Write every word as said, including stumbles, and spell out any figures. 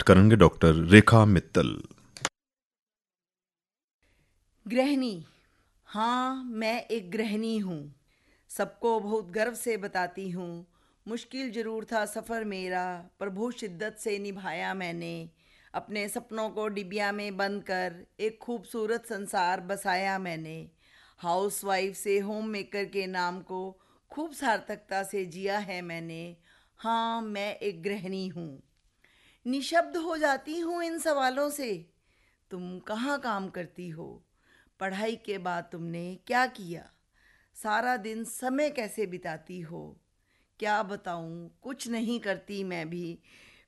करेंगे डॉक्टर रेखा मित्तल। गृहिणी। हाँ, मैं एक गृहिणी हूँ। सबको बहुत गर्व से बताती हूँ। मुश्किल जरूर था सफ़र मेरा, पर बहुत शिद्दत से निभाया मैंने। अपने सपनों को डिबिया में बंद कर एक खूबसूरत संसार बसाया मैंने। हाउस वाइफ से होम मेकर के नाम को खूब सार्थकता से जिया है मैंने। हाँ, मैं एक गृहिणी हूँ। निशब्द हो जाती हूँ इन सवालों से। तुम कहाँ काम करती हो? पढ़ाई के बाद तुमने क्या किया? सारा दिन समय कैसे बिताती हो? क्या बताऊँ, कुछ नहीं करती मैं भी।